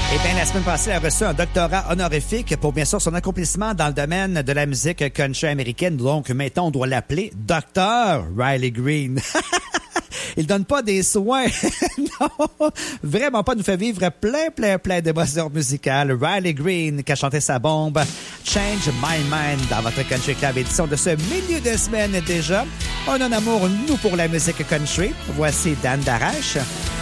Eh bien, la semaine passée, elle a reçu un doctorat honorifique pour, bien sûr, son accomplissement dans le domaine de la musique country américaine. Donc, maintenant, on doit l'appeler Dr. Riley Green. Il donne pas des soins. Non, vraiment pas. Nous fait vivre plein d'émotions musicales. Riley Green qui a chanté sa bombe Change My Mind dans votre Country Club édition de ce milieu de semaine déjà. On a un amour, nous, pour la musique country. Voici Dan Darrache.